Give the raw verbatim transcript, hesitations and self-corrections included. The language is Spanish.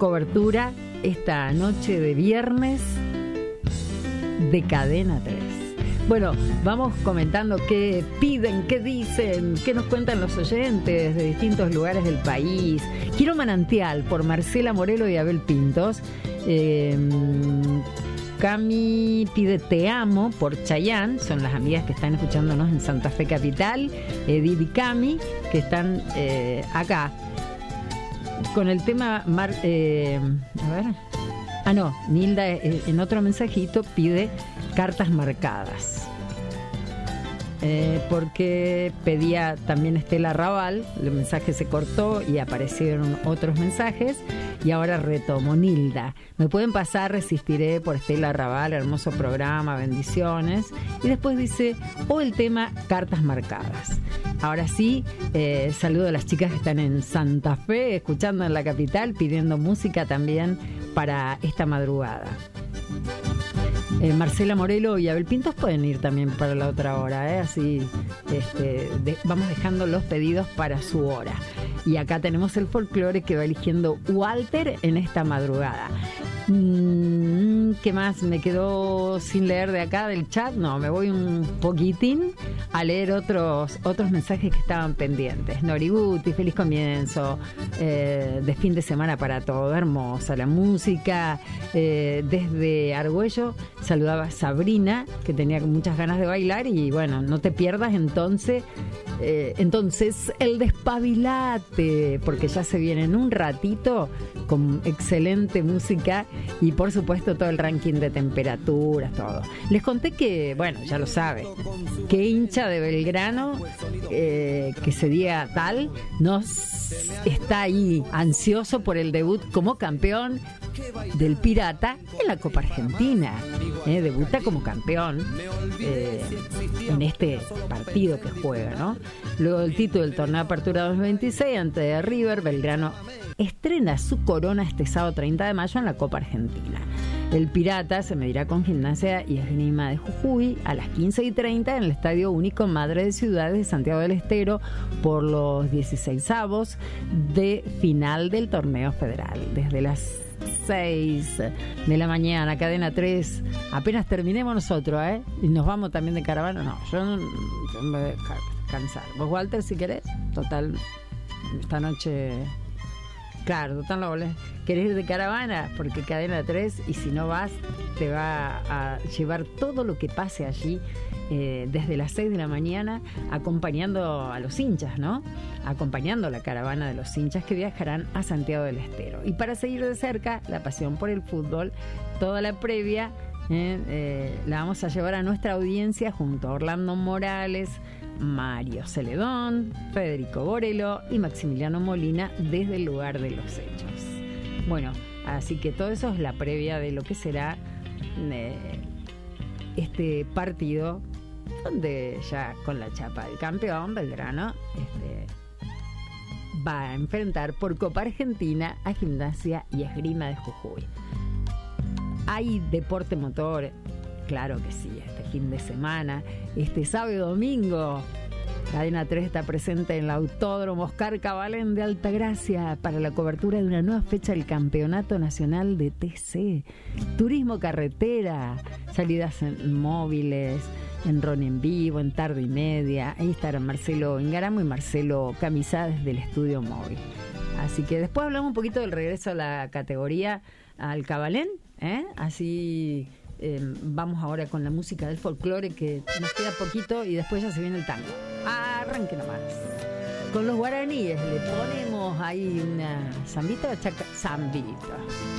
cobertura esta noche de viernes de Cadena tres. Bueno, vamos comentando qué piden, qué dicen, qué nos cuentan los oyentes de distintos lugares del país. Quiero Manantial por Marcela Morelo y Abel Pintos. Eh, Cami pide Te Amo por Chayanne, son las amigas que están escuchándonos en Santa Fe Capital. Edith y Cami, que están eh, acá con el tema Mar, eh, a ver. Ah, no, Nilda eh, en otro mensajito pide Cartas Marcadas. Eh, porque pedía también Estela Raval, el mensaje se cortó y aparecieron otros mensajes y ahora retomo. Nilda, me pueden pasar Resistiré por Estela Raval, hermoso programa, bendiciones. Y después dice, o el tema Cartas Marcadas. Ahora sí, eh, saludo a las chicas que están en Santa Fe, escuchando en la capital, pidiendo música también para esta madrugada. Eh, Marcela Morelo y Abel Pintos pueden ir también para la otra hora, ¿eh? Así este, de, vamos dejando los pedidos para su hora. Y acá tenemos el folclore que va eligiendo Walter en esta madrugada. Mm, ¿Qué más? ¿Me quedó sin leer de acá del chat? No, me voy un poquitín a leer otros otros mensajes que estaban pendientes. Noriguti, feliz comienzo, eh, de fin de semana para todo, hermosa la música. Eh, desde Argüello saludaba a Sabrina, que tenía muchas ganas de bailar, y bueno, no te pierdas entonces, eh, entonces el despabilate, porque ya se viene en un ratito con excelente música y por supuesto todo el ranking de temperaturas, todo. Les conté que, bueno, ya lo sabe, que hincha de Belgrano, eh, que se diga tal, nos está ahí ansioso por el debut como campeón del Pirata en la Copa Argentina. Eh, debuta como campeón eh, en este partido que juega, ¿no? Luego del título del torneo Apertura dos mil veintiséis ante River, Belgrano estrena su corona este sábado treinta de mayo en la Copa Argentina. El Pirata se medirá con Gimnasia y Esgrima de Jujuy a las quince y treinta en el Estadio Único Madre de Ciudades de Santiago del Estero por los dieciseisavos de final del torneo federal. Desde las seis de la mañana, Cadena tres, apenas terminemos nosotros, ¿eh? Y nos vamos también de caravana. No, yo no yo me voy a dejar cansar. Vos, Walter, si querés, total, esta noche... Claro, total, no volvés. ¿Querés ir de caravana? Porque Cadena tres, y si no vas, te va a llevar todo lo que pase allí eh, desde las seis de la mañana, acompañando a los hinchas, ¿no? Acompañando la caravana de los hinchas que viajarán a Santiago del Estero. Y para seguir de cerca la pasión por el fútbol, toda la previa eh, eh, la vamos a llevar a nuestra audiencia junto a Orlando Morales, Mario Celedón, Federico Borelo y Maximiliano Molina desde el lugar de los hechos. Bueno, así que todo eso es la previa de lo que será eh, este partido, donde ya con la chapa del campeón Belgrano este, va a enfrentar por Copa Argentina a Gimnasia y Esgrima de Jujuy. ¿Hay deporte motor? Claro que sí, este fin de semana, este sábado y domingo, Cadena tres está presente en el Autódromo Oscar Cabalén de Altagracia para la cobertura de una nueva fecha del Campeonato Nacional de T C. Turismo carretera, salidas en móviles, en Ron en vivo, en tarde y media. Ahí estarán Marcelo Ingaramo y Marcelo Camisá desde el estudio móvil. Así que después hablamos un poquito del regreso a la categoría al Cabalén, ¿eh? Así... Eh, vamos ahora con la música del folclore, que nos queda poquito y después ya se viene el tango. Arranque nomás. Con los guaraníes le ponemos ahí una zambita o chaca, zambita.